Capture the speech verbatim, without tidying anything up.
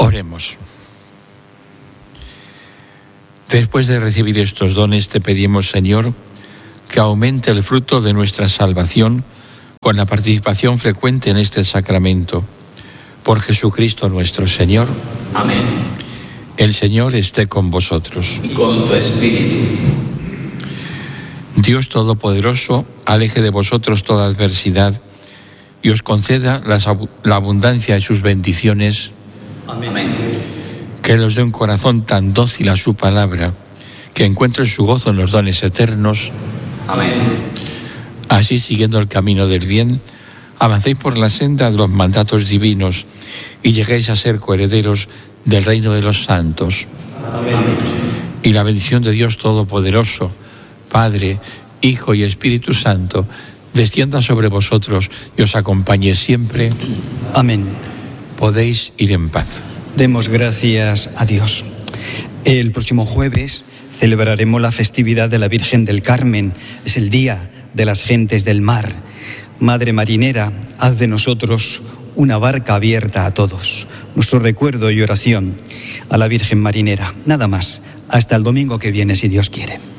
Oremos. Después de recibir estos dones, te pedimos, Señor, que aumente el fruto de nuestra salvación con la participación frecuente en este sacramento. Por Jesucristo nuestro Señor. Amén. El Señor esté con vosotros. Y con tu espíritu. Dios Todopoderoso, aleje de vosotros toda adversidad y os conceda la abundancia de sus bendiciones. Amén. Que los dé un corazón tan dócil a su palabra, que encuentre su gozo en los dones eternos. Amén. Así, siguiendo el camino del bien, avancéis por la senda de los mandatos divinos y lleguéis a ser coherederos del reino de los santos. Amén. Y la bendición de Dios Todopoderoso, Padre, Hijo y Espíritu Santo, descienda sobre vosotros y os acompañe siempre. Amén. Podéis ir en paz. Demos gracias a Dios. El próximo jueves celebraremos la festividad de la Virgen del Carmen. Es el Día de las Gentes del Mar. Madre marinera, haz de nosotros una barca abierta a todos. Nuestro recuerdo y oración a la Virgen marinera. Nada más. Hasta el domingo que viene, si Dios quiere.